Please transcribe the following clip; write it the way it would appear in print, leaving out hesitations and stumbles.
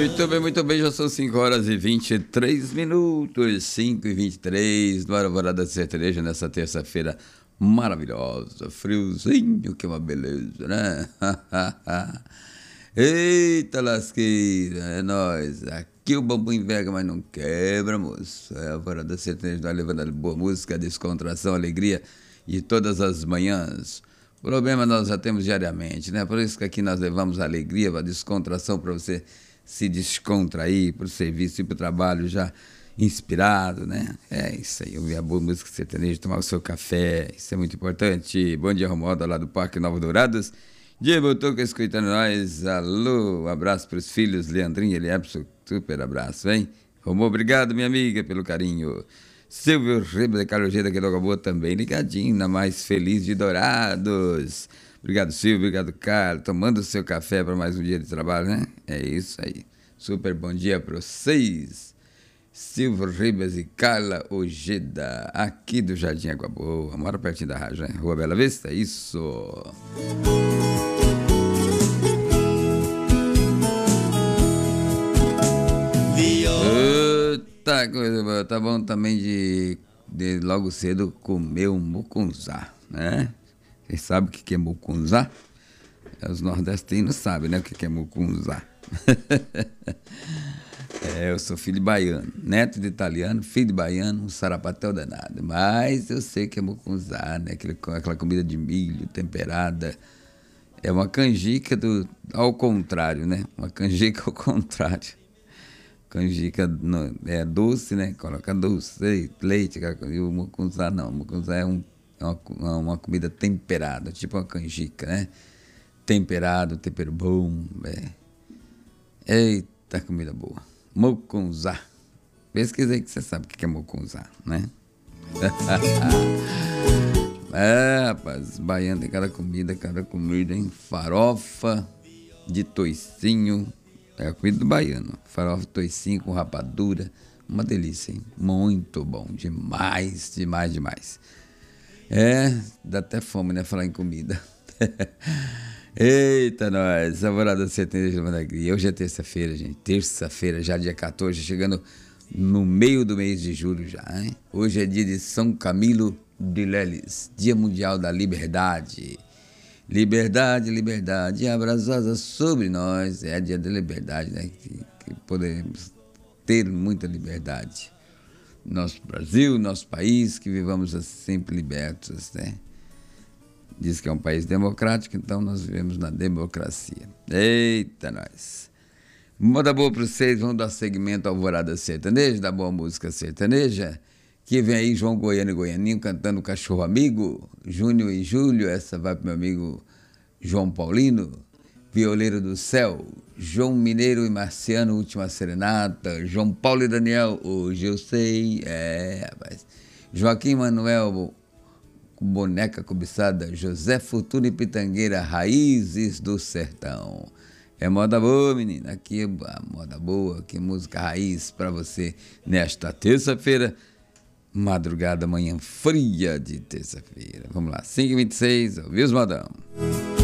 Muito bem, já são 5 horas e 23 minutos, 5 e 23, no Alvorada Sertaneja, nessa terça-feira maravilhosa, friozinho, que é uma beleza, né? Eita lasqueira, é nóis, aqui o bambu enverga, mas não quebra, moço. É a Alvorada Sertaneja, nós levando a boa música, descontração, alegria de todas as manhãs. Problema nós já temos diariamente, né? Por isso que aqui nós levamos a alegria, a descontração para você se descontrair para o serviço e para o trabalho já inspirado, né? É isso aí, ouvir a boa música sertaneja, tomar o seu café, isso é muito importante. Bom dia, Romualdo, lá do Parque Nova Dourados. Diego Botuca escutando nós, alô, abraço para os filhos, Leandrinho e Eliepson, super abraço, hein? Romualdo, obrigado, minha amiga, pelo carinho. Silvio Ribeiro de Carolina aqui do Acabou também ligadinho, na mais feliz de Dourados. Obrigado, Silvio, obrigado, Carlos. Tomando o seu café para mais um dia de trabalho, né? É isso aí. Super bom dia para vocês. Silvio Ribas e Carla Ojeda, aqui do Jardim Água Boa. Mora pertinho da rádio, né? Rua Bela Vista, isso. Tá, coisa boa. Tá bom também de logo cedo comer um mucunzá, né? Vocês sabem o que é mucunzá? Os nordestinos sabem, né, o que é mucunzá. Eu sou filho de baiano, neto de italiano, filho de baiano, um sarapatel danado. Mas eu sei que é mucunzá, né? Aquela comida de milho temperada. É uma canjica ao contrário, né? Uma canjica ao contrário. Canjica é doce, né? Coloca doce, leite, e o mucunzá não. O mucunzá é uma comida temperada, tipo uma canjica, né? Temperado, tempero bom. Eita, comida boa. Mucunzá. Pesquisa aí que você sabe o que é mucunzá, né? Rapaz, baiano tem cada comida, hein? Farofa de toicinho. É a comida do baiano. Farofa de toicinho com rapadura. Uma delícia, hein? Muito bom. Demais, demais, demais. Dá até fome, né? Falar em comida. Eita, nós. Alvorada Sertaneja da Alegria. Hoje é terça-feira, gente. Terça-feira, já dia 14, chegando no meio do mês de julho já, hein? Hoje é dia de São Camilo de Leles. Dia Mundial da Liberdade. Liberdade, liberdade abraçosa sobre nós. É dia da liberdade, né? Que podemos ter muita liberdade. Nosso Brasil, nosso país, que vivamos sempre libertos, né? Diz que é um país democrático, então nós vivemos na democracia. Eita, nós. Moda boa para vocês, vamos dar segmento ao Alvorada Sertaneja, da boa música sertaneja. Que vem aí João Goiano e Goianinho cantando Cachorro Amigo, Júnior e Júlio, essa vai pro meu amigo João Paulino, Violeiro do Céu, João Mineiro e Marciano, Última Serenata, João Paulo e Daniel, Hoje Eu Sei, rapaz, Joaquim Manuel, Boneca Cobiçada, José Fortuna e Pitangueira, Raízes do Sertão. É moda boa, menina, aqui é moda boa, que música raiz pra você nesta terça-feira, madrugada, manhã fria de terça-feira. Vamos lá, 5h26, ouviu os modão.